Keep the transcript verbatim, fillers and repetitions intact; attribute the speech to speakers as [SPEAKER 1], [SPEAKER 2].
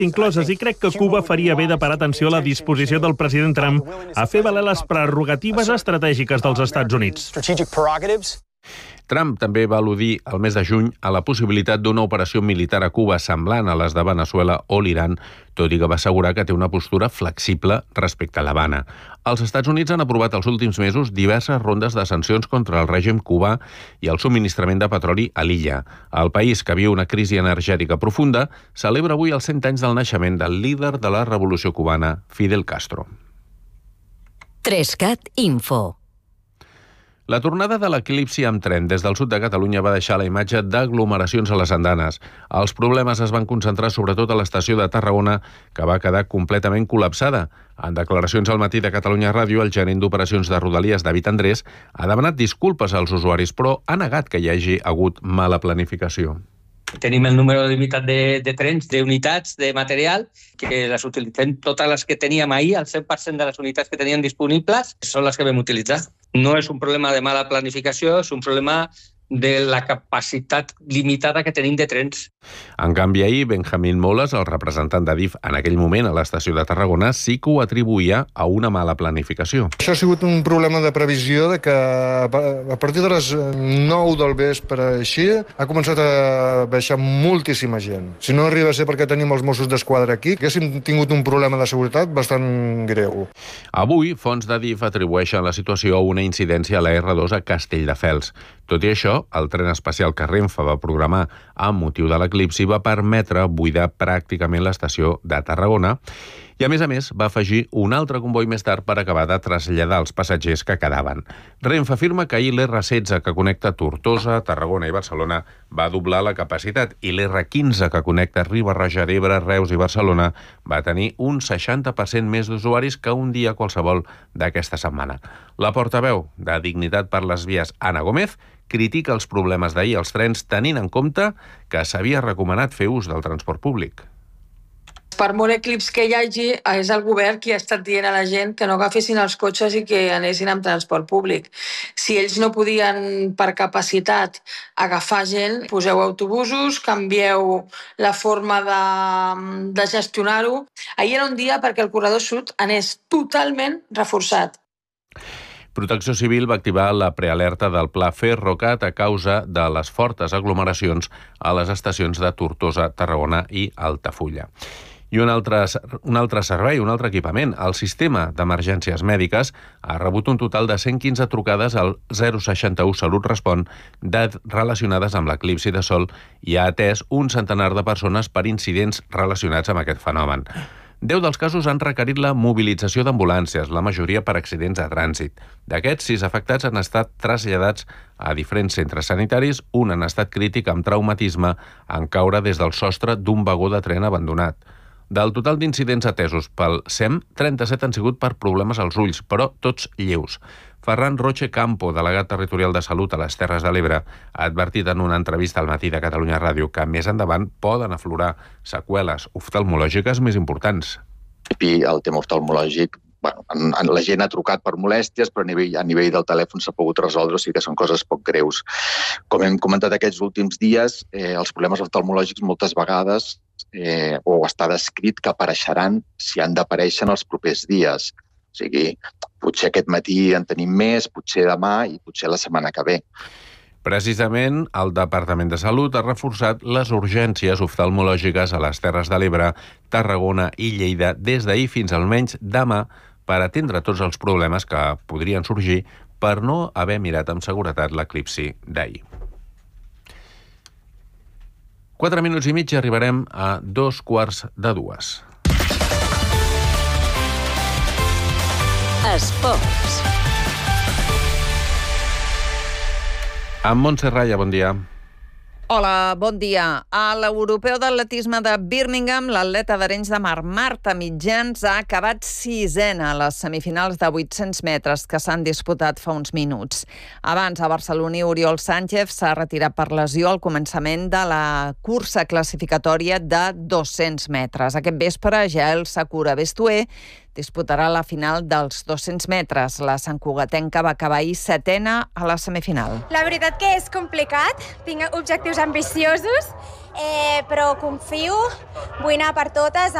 [SPEAKER 1] incloses, i crec que Cuba faria bé de parar atenció a la disposició del president Trump a fer valer les prerrogatives estratègiques dels Estats Units.
[SPEAKER 2] Trump també va al·ludir el mes de juny a la possibilitat d'una operació militar a Cuba semblant a les de Veneçuela o l'Iran, tot i que va assegurar que té una postura flexible respecte a l'Havana. Els Estats Units han aprovat els últims mesos diverses rondes de sancions contra el règim cubà i el subministrament de petroli a l'illa. El país, que viu una crisi energètica profunda, celebra avui els cent anys del naixement del líder de la revolució cubana, Fidel Castro.
[SPEAKER 3] Trescat Info.
[SPEAKER 2] La tornada de l'eclipsi amb tren des del sud de Catalunya va deixar la imatge d'aglomeracions a les andanes. Els problemes es van concentrar sobretot a l'estació de Tarragona, que va quedar completament col·lapsada. En declaracions al matí de Catalunya Ràdio, el gerent d'operacions de Rodalies, David Andrés, ha demanat disculpes als usuaris, però ha negat que hi hagi hagut mala planificació.
[SPEAKER 4] Tenim el número limitat de, de trens, d'unitats, de material, que les utilitzem totes les que teníem ahir, el cent per cent de les unitats que teníem disponibles són les que vam utilitzar. No és un problema de mala planificació, és un problema de la capacitat limitada que tenim de trens.
[SPEAKER 2] En canvi, ahir, Benjamín Moles, el representant d'Adif en aquell moment a l'estació de Tarragona, sí que ho atribuïa a una mala planificació.
[SPEAKER 5] Això ha sigut un problema de previsió de que a partir de les nou del vespre així ha començat a baixar moltíssima gent. Si no arriba a ser perquè tenim els Mossos d'Esquadra aquí, haguéssim tingut un problema de seguretat bastant greu.
[SPEAKER 2] Avui, fonts d'Adif atribueixen la situació a una incidència a la erre dos a Castelldefels. Tot i això, el tren especial que Renfe va programar amb motiu de l'eclipsi va permetre buidar pràcticament l'estació de Tarragona i, a més a més, va afegir un altre comboi més tard per acabar de traslladar els passatgers que quedaven. Renfe afirma que ahir l'erre setze, que connecta Tortosa, Tarragona i Barcelona, va doblar la capacitat i l'erre quinze, que connecta Riba-roja d'Ebre, Reus i Barcelona, va tenir un seixanta per cent més d'usuaris que un dia qualsevol d'aquesta setmana. La portaveu de Dignitat per les Vies, Anna Gómez, critica els problemes d'ahir als trens tenint en compte que s'havia recomanat fer ús del transport públic.
[SPEAKER 6] Per molt eclips que hi hagi, és el govern qui ha estat dient a la gent que no agafessin els cotxes i que anessin amb transport públic. Si ells no podien, per capacitat, agafar gent, poseu autobusos, canvieu la forma de, de gestionar-ho. Ahir era un dia perquè el corredor sud anés totalment reforçat.
[SPEAKER 2] Protecció Civil va activar la prealerta del Pla Ferrocat a causa de les fortes aglomeracions a les estacions de Tortosa, Tarragona i Altafulla. I un altre, un altre servei, un altre equipament, el sistema d'emergències mèdiques, ha rebut un total de cent quinze trucades al zero seixanta u Salut Respon de, relacionades amb l'eclipsi de sol i ha atès un centenar de persones per incidents relacionats amb aquest fenomen. Deu dels casos han requerit la mobilització d'ambulàncies, la majoria per accidents de trànsit. D'aquests, sis afectats han estat traslladats a diferents centres sanitaris, un en estat crític amb traumatisme en caure des del sostre d'un vagó de tren abandonat. Del total d'incidents atesos pel S E M, trenta-set han sigut per problemes als ulls, però tots lleus. Ferran Roche Campo, delegat territorial de Salut a les Terres de l'Ebre, ha advertit en una entrevista al matí de Catalunya Ràdio que més endavant poden aflorar seqüeles oftalmològiques més importants.
[SPEAKER 7] I el tema oftalmològic, bueno, la gent ha trucat per molèsties, però a nivell, a nivell del telèfon s'ha pogut resoldre, o sigui que són coses poc greus. Com hem comentat aquests últims dies, eh, els problemes oftalmològics moltes vegades eh, o està descrit que apareixeran si han d'aparèixer en els propers dies. O sigui, potser aquest matí en tenim més, potser demà i potser la setmana que ve.
[SPEAKER 2] Precisament, el Departament de Salut ha reforçat les urgències oftalmològiques a les Terres de l'Ebre, Tarragona i Lleida des d'ahir fins almenys demà per atendre tots els problemes que podrien sorgir per no haver mirat amb seguretat l'eclipsi d'ahir. Quatre minuts i mig i arribarem a dos quarts de dues.
[SPEAKER 3] Esports.
[SPEAKER 2] Amb Montse Raya, bon dia.
[SPEAKER 8] Hola, bon dia. A l'europeu d'atletisme de Birmingham, l'atleta d'Arenys de Mar, Marta Mitjans, ha acabat sisena a les semifinals de vuit-cents metres que s'han disputat fa uns minuts. Abans, a Barcelona, Oriol Sánchez s'ha retirat per lesió al començament de la cursa classificatòria de dos-cents metres. Aquest vespre, Jael Sakura Bestué disputarà la final dels dos-cents metres. La santcugatenca va acabar ahir setena a la semifinal.
[SPEAKER 9] La veritat que és complicat, tinc objectius ambiciosos
[SPEAKER 3] eh, però confio, vull anar per totes.